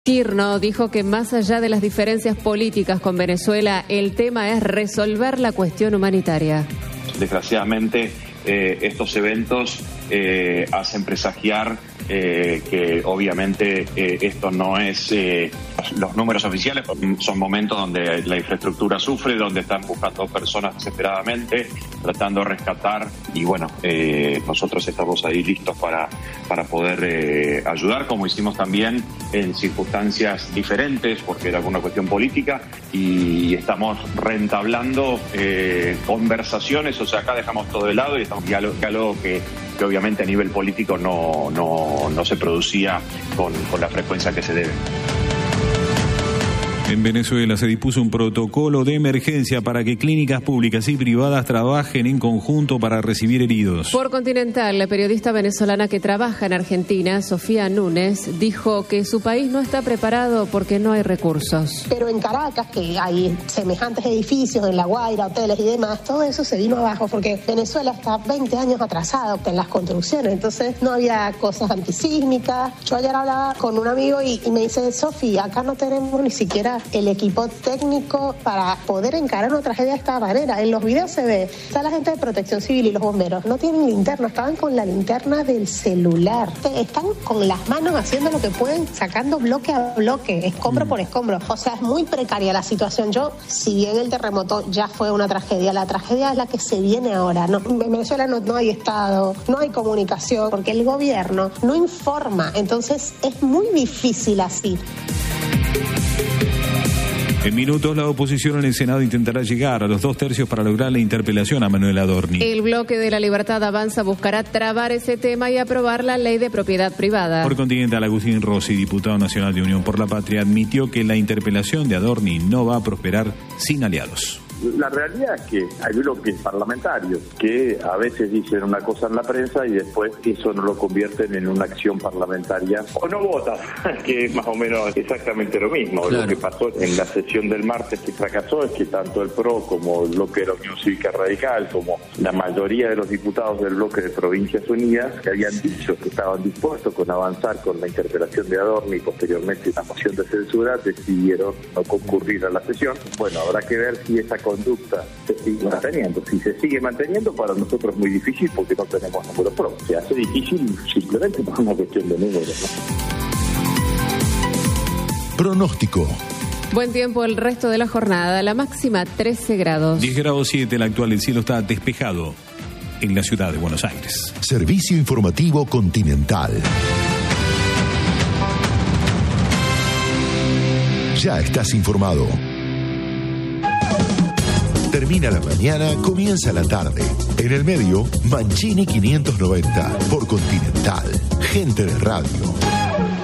Kirchner dijo que más allá de las diferencias políticas con Venezuela, el tema es resolver la cuestión humanitaria. Desgraciadamente, estos eventos hacen presagiar que obviamente esto no es los números oficiales, son momentos donde la infraestructura sufre, donde están buscando personas desesperadamente, tratando de rescatar y bueno, nosotros estamos ahí listos para poder ayudar, como hicimos también en circunstancias diferentes, porque era una cuestión política, y estamos reentablando conversaciones, o sea, acá dejamos todo de lado y estamos diálogo que obviamente a nivel político no se producía con la frecuencia que se debe. En Venezuela se dispuso un protocolo de emergencia para que clínicas públicas y privadas trabajen en conjunto para recibir heridos. Por Continental, la periodista venezolana que trabaja en Argentina, Sofía Núñez, dijo que su país no está preparado porque no hay recursos. Pero en Caracas, que hay semejantes edificios, en La Guaira, hoteles y demás, todo eso se vino abajo porque Venezuela está 20 años atrasado en las construcciones, entonces no había cosas antisísmicas. Yo ayer hablaba con un amigo y me dice, Sofía, acá no tenemos ni siquiera el equipo técnico para poder encarar una tragedia de esta manera. En los videos se ve, está la gente de Protección Civil y los bomberos, no tienen linterna, estaban con la linterna del celular. Están con las manos haciendo lo que pueden, sacando bloque a bloque, escombro por escombro. O sea, es muy precaria la situación. Si bien el terremoto ya fue una tragedia, la tragedia es la que se viene ahora. En Venezuela no hay Estado, no hay comunicación, porque el gobierno no informa. Entonces es muy difícil así. En minutos, la oposición en el Senado intentará llegar a los 2/3 para lograr la interpelación a Manuel Adorni. El bloque de la Libertad Avanza buscará trabar ese tema y aprobar la ley de propiedad privada. Por Continental, Agustín Rossi, diputado nacional de Unión por la Patria, admitió que la interpelación de Adorni no va a prosperar sin aliados. La realidad es que hay bloques parlamentarios que a veces dicen una cosa en la prensa y después eso no lo convierten en una acción parlamentaria o no votan, que es más o menos exactamente lo mismo. Claro. Lo que pasó en la sesión del martes que fracasó es que tanto el PRO como el bloque de la Unión Cívica Radical, como la mayoría de los diputados del bloque de Provincias Unidas, que habían dicho que estaban dispuestos con avanzar con la interpelación de Adorni y posteriormente la moción de censura, decidieron no concurrir a la sesión. Bueno, habrá que ver si esa conducta se sigue manteniendo. Si se sigue manteniendo, para nosotros es muy difícil porque no tenemos números propios. Se hace difícil simplemente por una cuestión de números, ¿no? Pronóstico. Buen tiempo el resto de la jornada, la máxima 13 grados. 10 grados 7, el actual, el cielo está despejado en la ciudad de Buenos Aires. Servicio informativo Continental. Ya estás informado. Termina la mañana, comienza la tarde. En el medio, Mancini 590 por Continental. Gente de radio.